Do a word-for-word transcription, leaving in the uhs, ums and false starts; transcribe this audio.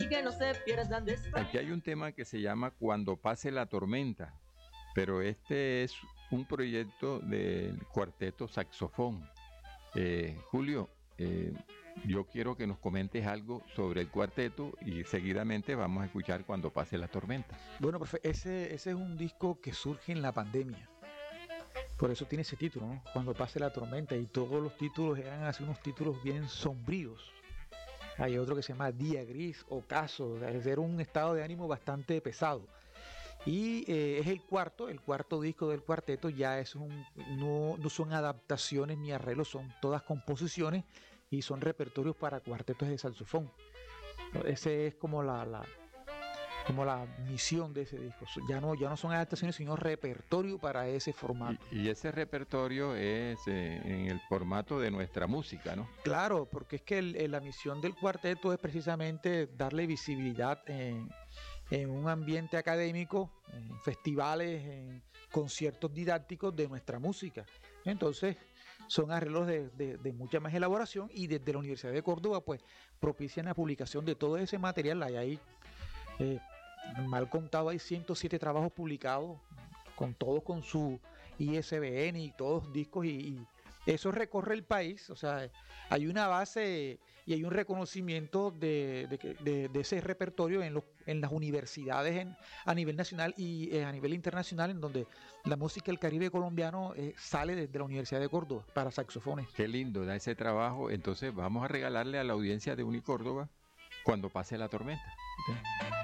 que no se pierdan de esta. Aquí hay un tema que se llama Cuando pase la tormenta, pero este es un proyecto del cuarteto Saxofón. Eh, Julio, eh, yo quiero que nos comentes algo sobre el cuarteto y seguidamente vamos a escuchar Cuando pase la tormenta. Bueno, profe, ese, ese es un disco que surge en la pandemia. Por eso tiene ese título, ¿no? Cuando pase la tormenta, y todos los títulos eran así unos títulos bien sombríos. Hay otro que se llama Día Gris, Ocaso, era un estado de ánimo bastante pesado. Y eh, es el cuarto, el cuarto disco del cuarteto, ya es un, no, no son adaptaciones ni arreglos, son todas composiciones y son repertorios para cuartetos de saxofón. Ese es como la, la, como la misión de ese disco. Ya no, ya no son adaptaciones, sino repertorio para ese formato. Y, y ese repertorio es eh, en el formato de nuestra música, ¿no? Claro, porque es que el, el, la misión del cuarteto es precisamente darle visibilidad en, en un ambiente académico, en festivales, en conciertos didácticos de nuestra música. Entonces, son arreglos de, de, de mucha más elaboración, y desde la Universidad de Córdoba pues propician la publicación de todo ese material. Hay ahí, eh, mal contado, hay ciento siete trabajos publicados, con todos con su I S B N y todos discos, y, y eso recorre el país. O sea, hay una base y hay un reconocimiento de, de, de, de ese repertorio en, los, en las universidades en, a nivel nacional y eh, a nivel internacional, en donde la música del Caribe colombiano eh, sale desde la Universidad de Córdoba para saxofones. Qué lindo da ese trabajo. Entonces vamos a regalarle a la audiencia de Unicórdoba Cuando pase la tormenta. Okay.